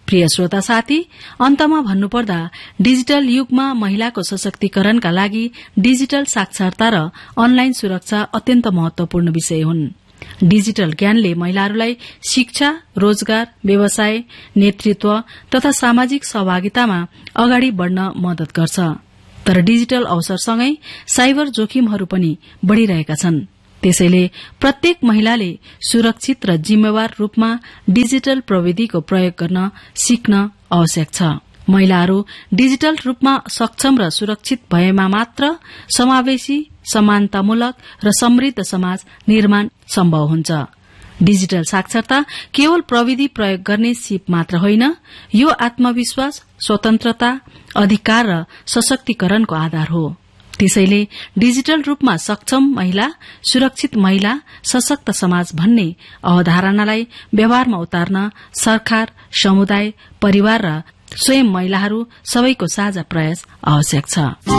प्रिय श्रोता साथी, अन्तमा भन्नुपर्दा डिजिटल युगमा महिलाको सशक्तिकरणका लागि डिजिटल साक्षरता र अनलाइन सुरक्षा अत्यन्त महत्वपूर्ण विषय हुन्। डिजिटल ज्ञानले महिलाहरूलाई शिक्षा, रोजगार, व्यवसाय, नेतृत्व तथा सामाजिक सहभागितामा अगाडि बढ़न मदत गर्छ। तर डिजिटल अवसरसँगै साइबर जोखिमहरू पनि बढ़िरहेका छन्। त्यसैले प्रत्येक महिलाले सुरक्षित र जिम्मेवार रूपमा डिजिटल प्रविधिको प्रयोग गर्न सिक्न आवश्यक छ। महिलाहरू डिजिटल रूपमा सक्षम र सुरक्षित भएमा मात्र समावेशी, समानतामूलक र समृद्ध समाज निर्माण सम्भव हुन्छ। डिजिटल साक्षरता केवल प्रविधि प्रयोग गर्ने सिप मात्र होइन, यो आत्मविश्वास, स्वतन्त्रता, अधिकार र सशक्तिकरणको आधार हो। त्यसैले डिजिटल रूपमा सक्षम महिला, सुरक्षित महिला, सशक्त समाज भन्ने अवधारणालाई व्यवहारमा उतार्न सरकार, समुदाय, परिवार र स्वयं महिलाहरू सबैको साझा प्रयास आवश्यक छ।